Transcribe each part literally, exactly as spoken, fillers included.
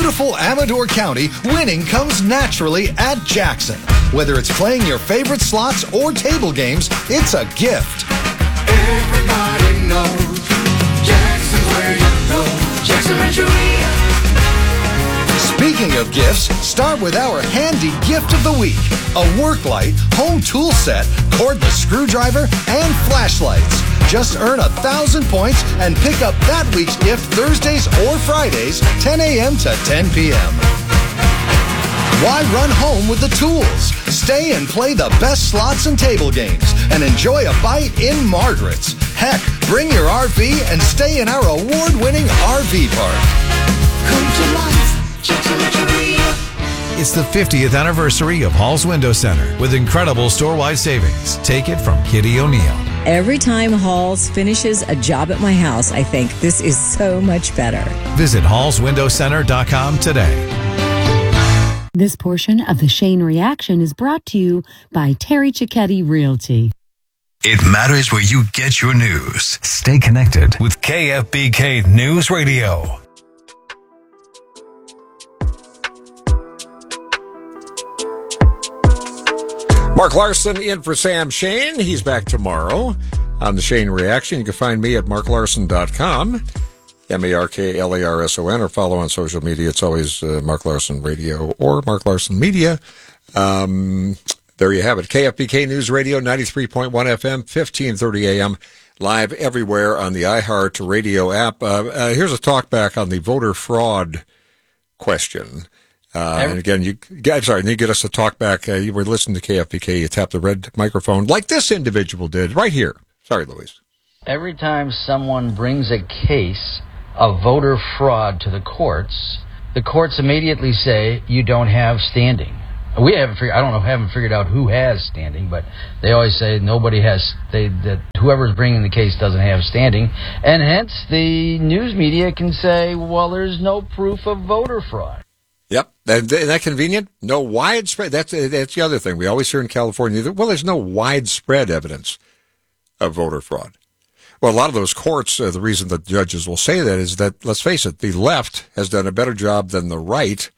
beautiful Amador County, winning comes naturally at Jackson. Whether it's playing your favorite slots or table games, it's a gift. Everybody knows Jackson's where you go. Jackson Rancheria. Speaking of gifts, start with our handy gift of the week. A work light, home tool set, cordless screwdriver, and flashlights. Just earn a thousand points and pick up that week's gift Thursdays or Fridays, ten a.m. to ten p.m. Why run home with the tools? Stay and play the best slots and table games and enjoy a bite in Margaret's. Heck, bring your R V and stay in our award-winning R V park. Come to life, Jackson Rancheria. It's the fiftieth anniversary of Hall's Window Center with incredible store-wide savings. Take it from Kitty O'Neill. Every time Halls finishes a job at my house, I think this is so much better. Visit halls window center dot com today. This portion of the Shane Reaction is brought to you by Terry Cicchetti Realty. It matters where you get your news. Stay connected with K F B K News Radio. Mark Larson in for Sam Shane. He's back tomorrow on the Shane Reaction. You can find me at mark larson dot com, M A R K L A R S O N, or follow on social media. It's always uh, Mark Larson Radio or Mark Larson Media. Um, there you have it. K F B K News Radio, ninety-three point one F M, fifteen thirty A M, live everywhere on the iHeart Radio app. Uh, uh, here's a talk back on the voter fraud question. Uh, and again, you, I'm sorry, and you get us to talk back. Uh, you were listening to K F B K, you tap the red microphone like this individual did right here. Sorry, Louise. Every time someone brings a case of voter fraud to the courts, the courts immediately say you don't have standing. We haven't figured, I don't know, haven't figured out who has standing, but they always say nobody has, they, that whoever's bringing the case doesn't have standing. And hence the news media can say, well, there's no proof of voter fraud. Yep. Isn't that convenient? No widespread. That's, that's the other thing. We always hear in California, well, there's no widespread evidence of voter fraud. Well, a lot of those courts, uh, the reason that judges will say that is that, let's face it, the left has done a better job than the right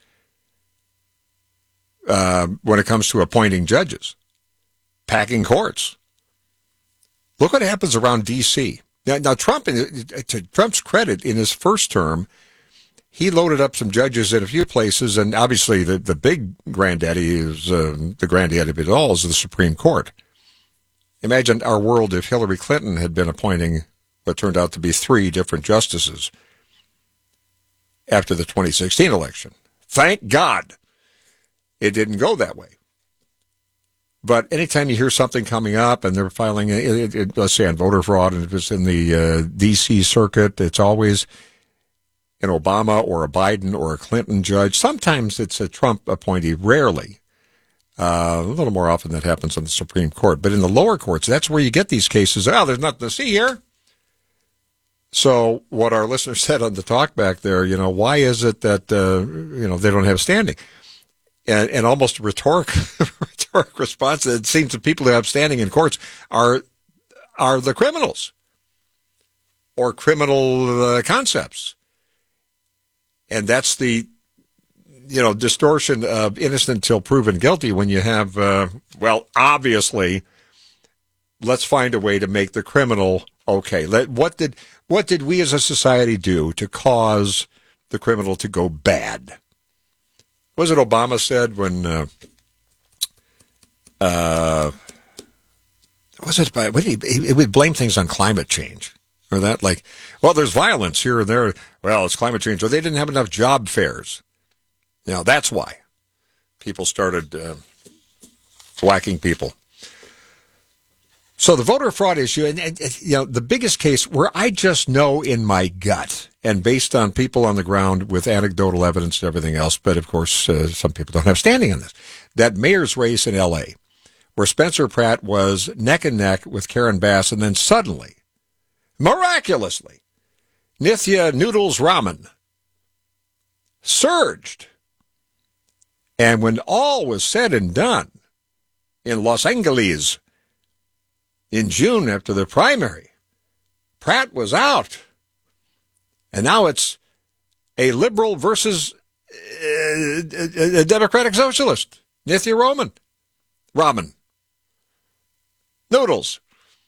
uh, when it comes to appointing judges, packing courts. Look what happens around D C Now, now Trump, to Trump's credit, in his first term, he loaded up some judges in a few places, and obviously the, the big granddaddy is uh, the granddaddy of it all is the Supreme Court. Imagine our world if Hillary Clinton had been appointing what turned out to be three different justices after the twenty sixteen election. Thank God it didn't go that way. But anytime you hear something coming up and they're filing, it, it, let's say on voter fraud, and if it's in the uh, D C circuit, it's always an Obama or a Biden or a Clinton judge. Sometimes it's a Trump appointee, rarely. Uh, a little more often that happens on the Supreme Court. But in the lower courts, that's where you get these cases. Oh, there's nothing to see here. So what our listener said on the talk back there, you know, why is it that, uh, you know, they don't have standing? And, and almost a rhetoric, rhetoric response, it seems the people who have standing in courts are, are the criminals or criminal uh, concepts. And that's the, you know, distortion of innocent till proven guilty when you have, uh, well, obviously, let's find a way to make the criminal okay. Let, what did what did we as a society do to cause the criminal to go bad? What was it Obama said when, uh, uh, was it, by, what did he, he would blame things on climate change. Or that, like, well, there's violence here and there. Well, it's climate change. Or they didn't have enough job fairs. You know, that's why people started uh, whacking people. So the voter fraud issue, and, and, you know, the biggest case where I just know in my gut, and based on people on the ground with anecdotal evidence and everything else, but of course, uh, some people don't have standing on this, that mayor's race in L A, where Spencer Pratt was neck and neck with Karen Bass, and then suddenly, miraculously, Nithya Noodles Ramen surged. And when all was said and done in Los Angeles in June after the primary, Pratt was out. And now it's a liberal versus a, a Democratic socialist, Nithya Roman, Raman, Noodles,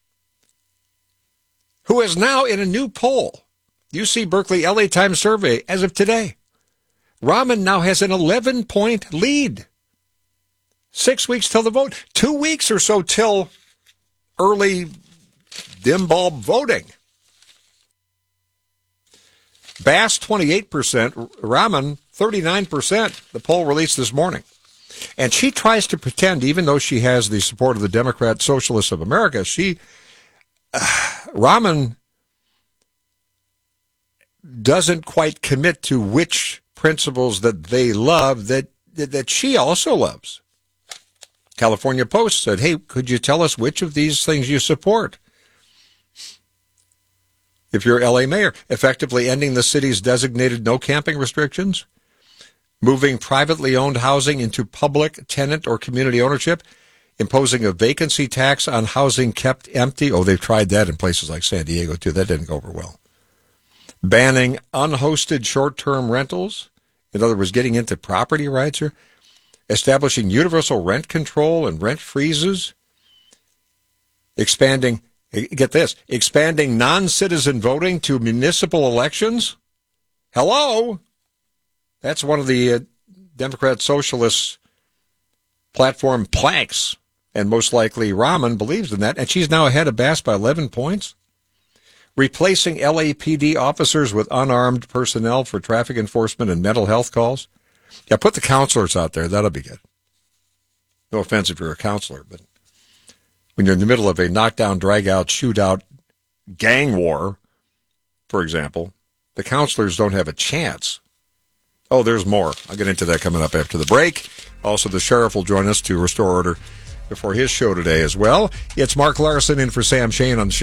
who is now in a new poll, U C Berkeley L A Times survey as of today. Raman now has an eleven-point lead. Six weeks till the vote. Two weeks or so till early dim bulb voting. Bass, twenty-eight percent. Raman, thirty-nine percent. The poll released this morning. And she tries to pretend, even though she has the support of the Democrat Socialists of America, she, uh, Raman doesn't quite commit to which principles that they love that that she also loves. California Post said, hey, could you tell us which of these things you support? If you're L A mayor, effectively ending the city's designated no camping restrictions, moving privately owned housing into public tenant or community ownership, imposing a vacancy tax on housing kept empty. Oh, they've tried that in places like San Diego, too. That didn't go over well. Banning unhosted short-term rentals. In other words, getting into property rights here. Establishing universal rent control and rent freezes. Expanding, get this, expanding non-citizen voting to municipal elections. Hello? That's one of the uh, Democrat Socialist platform planks. And most likely Raman believes in that. And she's now ahead of Bass by eleven points. Replacing L A P D officers with unarmed personnel for traffic enforcement and mental health calls. Yeah, put the counselors out there. That'll be good. No offense if you're a counselor, but when you're in the middle of a knockdown, drag-out, shootout, gang war, for example, the counselors don't have a chance. Oh, there's more. I'll get into that coming up after the break. Also, the sheriff will join us to restore order before his show today as well. It's Mark Larson in for Sam Shane on the